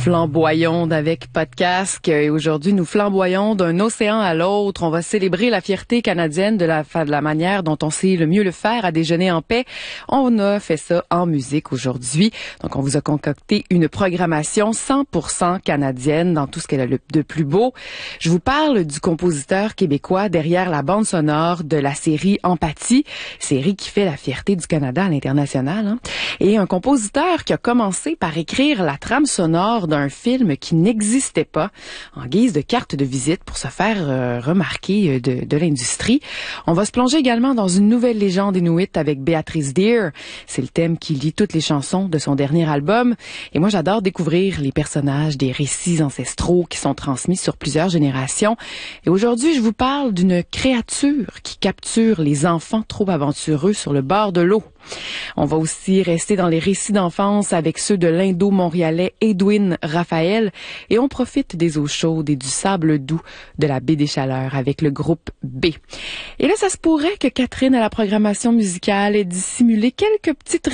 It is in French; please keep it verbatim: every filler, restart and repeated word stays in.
Flamboyons avec pas de casque. Et aujourd'hui, nous flamboyons d'un océan à l'autre. On va célébrer la fierté canadienne de la, de la manière dont on sait le mieux le faire, à déjeuner en paix. On a fait ça en musique aujourd'hui. Donc, on vous a concocté une programmation cent pour cent canadienne dans tout ce qu'elle a de plus beau. Je vous parle du compositeur québécois derrière la bande sonore de la série Empathie, série qui fait la fierté du Canada à l'international, hein. Et un compositeur qui a commencé par écrire la trame sonore d'un film qui n'existait pas, en guise de carte de visite pour se faire euh, remarquer de, de l'industrie. On va se plonger également dans une nouvelle légende inuite avec Béatrice Deer. C'est le thème qui lie toutes les chansons de son dernier album. Et moi, j'adore découvrir les personnages des récits ancestraux qui sont transmis sur plusieurs générations. Et aujourd'hui, je vous parle d'une créature qui capture les enfants trop aventureux sur le bord de l'eau. On va aussi rester dans les récits d'enfance avec ceux de l'indo-montréalais Edwin Raphaël et on profite des eaux chaudes et du sable doux de la baie des Chaleurs avec le groupe B. Et là, ça se pourrait que Catherine à la programmation musicale ait dissimulé quelques petites